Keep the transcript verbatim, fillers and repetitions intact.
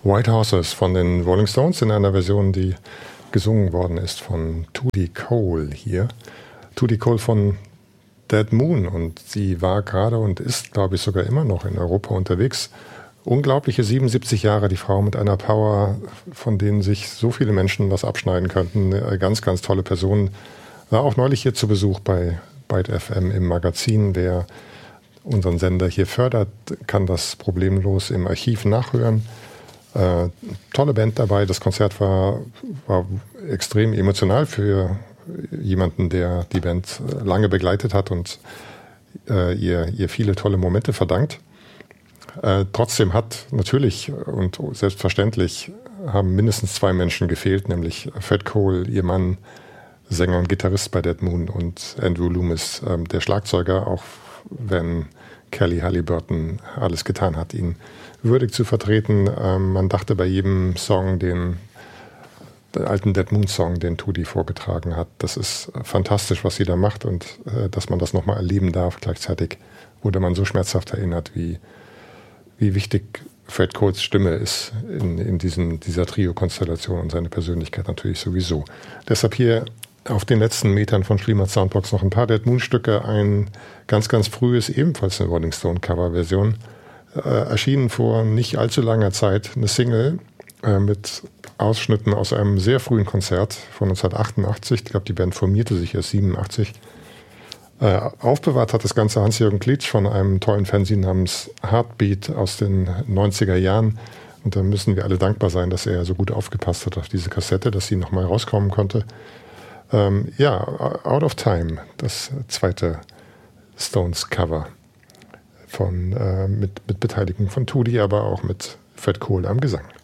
White Horses von den Rolling Stones in einer Version, die gesungen worden ist von Tootie Cole hier. Tootie Cole von Dead Moon, und sie war gerade und ist, glaube ich, sogar immer noch in Europa unterwegs. Unglaubliche siebenundsiebzig Jahre, die Frau mit einer Power, von denen sich so viele Menschen was abschneiden könnten. Eine ganz, ganz tolle Person. War auch neulich hier zu Besuch bei Byte F M im Magazin. Wer unseren Sender hier fördert, kann das problemlos im Archiv nachhören. Äh, tolle Band dabei. Das Konzert war, war extrem emotional für jemanden, der die Band lange begleitet hat und äh, ihr, ihr viele tolle Momente verdankt. Äh, trotzdem hat natürlich und selbstverständlich haben mindestens zwei Menschen gefehlt, nämlich Fred Cole, ihr Mann, Sänger und Gitarrist bei Dead Moon, und Andrew Loomis, äh, der Schlagzeuger, auch wenn Kelly Halliburton alles getan hat, ihn würdig zu vertreten. Ähm, man dachte bei jedem Song, den, den alten Dead Moon Song, den Tootie vorgetragen hat, das ist fantastisch, was sie da macht, und äh, dass man das nochmal erleben darf. Gleichzeitig wurde man so schmerzhaft erinnert, wie, wie wichtig Fred Coles Stimme ist in, in diesen, dieser Trio-Konstellation, und seine Persönlichkeit natürlich sowieso. Deshalb hier auf den letzten Metern von Schliemann Soundbox noch ein paar Dead Moon Stücke, ein ganz, ganz frühes, ebenfalls eine Rolling Stone Coverversion, äh, erschienen vor nicht allzu langer Zeit, eine Single äh, mit Ausschnitten aus einem sehr frühen Konzert von neunzehnhundertachtundachtzig. Ich glaube, die Band formierte sich erst siebenundachtzig. Äh, aufbewahrt hat das Ganze Hans-Jürgen Klitsch von einem tollen Fanzine namens Heartbeat aus den neunziger Jahren. Und da müssen wir alle dankbar sein, dass er so gut aufgepasst hat auf diese Kassette, dass sie nochmal rauskommen konnte. Ähm, ja, Out of Time, das zweite Stones-Cover von, äh, mit, mit Beteiligung von Tootie, aber auch mit Fred Cole am Gesang.